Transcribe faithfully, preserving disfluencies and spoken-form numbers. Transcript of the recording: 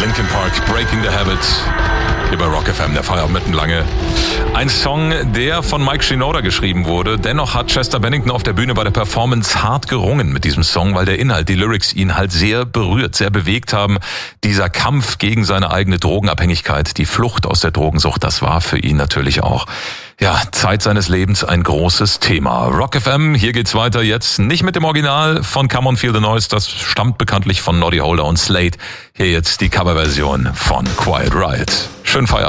Linkin Park, Breaking the Habit. Hier bei Rock F M, der Feierabend mittenlange. Ein Song, der von Mike Shinoda geschrieben wurde. Dennoch hat Chester Bennington auf der Bühne bei der Performance hart gerungen mit diesem Song, weil der Inhalt, die Lyrics ihn halt sehr berührt, sehr bewegt haben. Dieser Kampf gegen seine eigene Drogenabhängigkeit, die Flucht aus der Drogensucht, das war für ihn natürlich auch, ja, Zeit seines Lebens ein großes Thema. Rock F M, hier geht's weiter jetzt nicht mit dem Original von Come On Feel the Noise, das stammt bekanntlich von Noddy Holder und Slade. Hier jetzt die Coverversion von Quiet Riot. Schönen Feierabend.